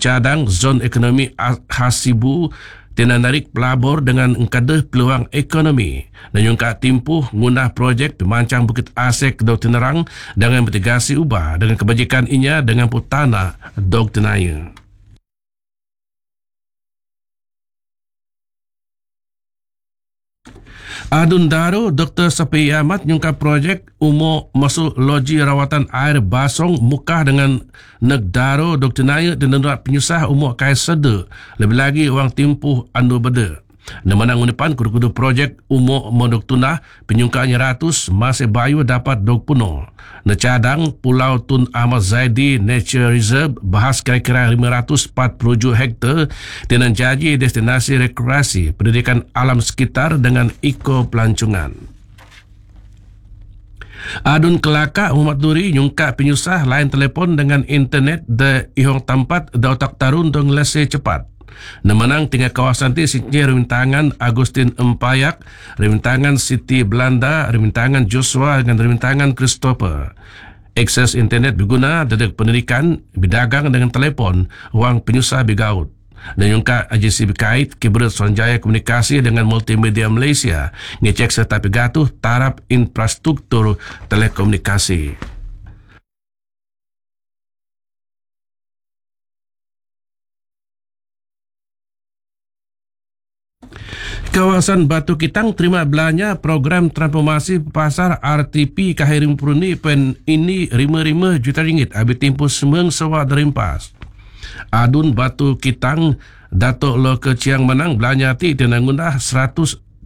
cadang zon ekonomi Hasibu tina narik pelabur dengan engkadah peluang ekonomi. Dan yung timpuh ngunah projek pemancang Bukit Asek Dok Tinerang dengan mitigasi ubah dengan kebajikan inya dengan putana Dok Tenaya. Adun Daro, Dr. Sapi Ahmad nyungka projek umur masuk loji rawatan air basong mukah dengan Negdaro Dr. Naya dan nerak penyusah umur kaya seda. Lebih lagi orang timpuh anu beda. Namanang unipan kudu-kudu projek umur modok tunah penyungkanya ratus masih bayu dapat dok puno. Necadang Pulau Tun Ahmad Zaidi Nature Reserve bahas kira-kira 547 hektar dengan janji destinasi rekreasi pendidikan alam sekitar dengan eko pelancongan. Adun Kelaka Muhammad Duri nyungka penyusah lain telefon dengan internet de ihong tempat da otak tarun dong lese cepat. Nemenang tinggal kawasan ti siknya remintangan Agustin Empayak, remintangan Siti Belanda, remintangan Joshua dengan remintangan Christopher. Akses internet berguna dari pendidikan, berdagang dengan telefon, wang penyusah bergaut. Dan yungka agensi berkait Kibrat Suruhanjaya Komunikasi dengan Multimedia Malaysia ngecek serta pegatuh taraf infrastruktur telekomunikasi. Kawasan Batu Kitang terima belanja program transformasi pasar RTP Kahirim Puruni pen ini 5 juta ringgit habis tempoh semeng sewa derimpas. Adun Batu Kitang Datuk Loke Ciang Menang belanja ti tinangunah 1620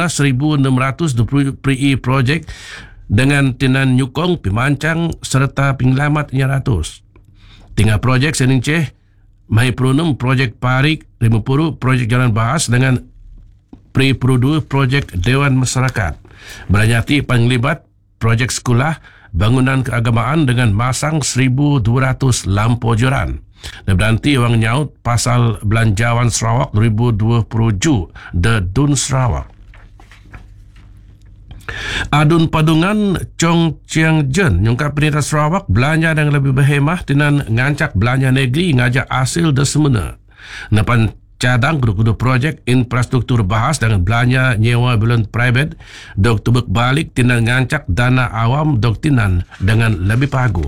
PE projek dengan tinan nyukong pimancang serta penglamat 100. Tinggal projek Seningseh Mahir Perunum projek Parik 50 projek Jalan Bahas dengan Pre-Produ projek Dewan Masyarakat. Beranyati penglibat projek sekolah bangunan keagamaan dengan masang 1,200 lampu joran. Dan berhenti orang nyaut pasal belanjawan Sarawak 2020 de Dun Sarawak. Adun Padungan Chong Chiang Jen nyungkap Perintah Sarawak belanja dengan lebih berhemah dengan ngancak belanja negeri ngajak hasil de semena. Napan cadang kudu-kudu projek infrastruktur bahas dengan belanja nyewa balon private dok tubek balik tinan ngancak dana awam dok tinan dengan lebih pagu.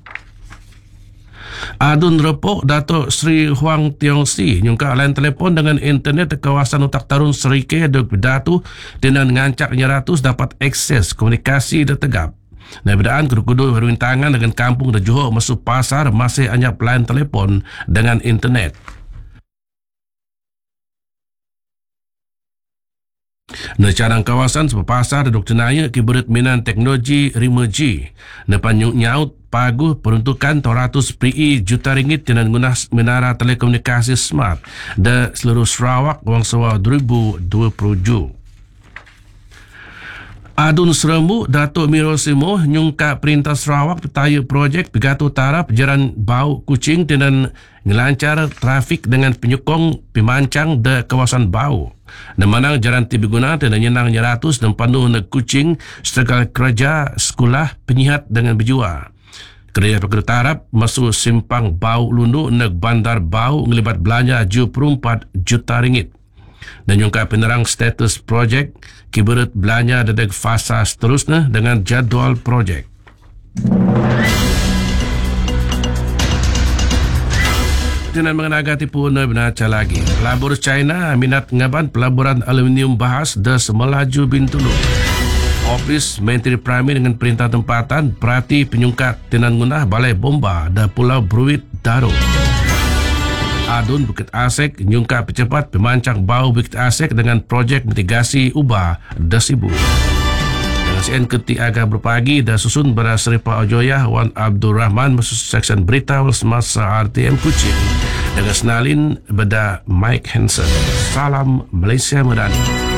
Adun Repok Datuk Sri Huang Tiong Si nyungka lain telefon dengan internet di kawasan Utak Tarun Serike dok berdatu tinan ngancak 100 dapat akses komunikasi dan tegap. Nah, bedaan kudu-kudu berwintangan dengan kampung dan Johor masuk pasar masih hanya pelayan telefon dengan internet. Necadang kawasan sepasar Dr. Naya Kibrat Minan Teknologi 5G. Nepan nyaut pagu peruntukan 200 PE juta ringgit dengan guna menara telekomunikasi smart de seluruh Sarawak wang sewa 2020. Adun Serembu Datuk Miro Simo nyungka Perintah Sarawak petaya projek Pegatu Tarap Jalan Bau Kucing dengan ngelancar trafik dengan penyokong pemancang de kawasan Bau. Namanang jalan ti berguna dan nyenang 100 dan penuh neg Kucing setelah kerja sekolah penyihat dengan berjua. Kerja Pegatu Tarap masuk simpang Bau Lundu neg Bandar Bau ngelibat belanja 74 juta ringgit. Dan juga penerang status projek Kibrat belanja dedek fasa seterusnya dengan jadual projek. Dengan mengenaga tipu benaca lagi. Pelabur China minat ngaban pelaburan aluminium bahas de Semelaju Bintulu. Ofis Menteri Prime dengan perintah tempatan perhati penyungkat tinan gunah balai bomba de Pulau Bruit Daro. Adun Bukit Asek nyungka percepat pemancang bau Bukit Asek dengan projek mitigasi ubah desibu. Dengan CN Ketik Agak berpagi dan susun beras Seripa Ojoyah Wan Abdul Rahman masuk seksyen berita semasa RTM Kuching dengan senalin beda Mike Hansen. Salam Malaysia Madani.